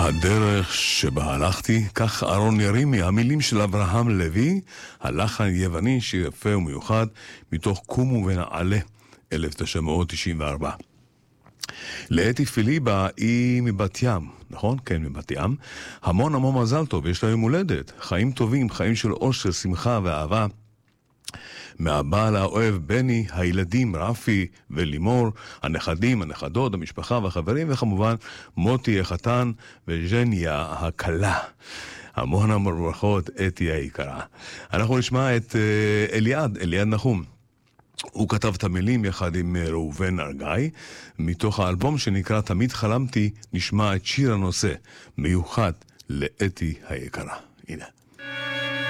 הדרך שבה הלכתי, כך אהרון ירימי, המילים של אברהם לוי, הלחן יווני שיר יפה ומיוחד, מתוך קומו ונעלה, 1994. לאתי פיליבה היא מבת ים, נכון? כן, מבת ים. המון המון מזל טוב, יש לה יום הולדת. חיים טובים, חיים של אושר, שמחה ואהבה. מהבעל האוהב בני, הילדים רפי ולימור, הנכדים, הנכדות, המשפחה והחברים, וכמובן מוטי החתן וג'ניה הכלה. המון המון ברכות, אתי היקרה. אנחנו נשמע את אליעד נחום. הוא כתב את המילים יחד עם ראובן ארגאי. מתוך האלבום שנקרא תמיד חלמתי נשמע את שיר הנושא, מיוחד לאתי היקרה. הנה.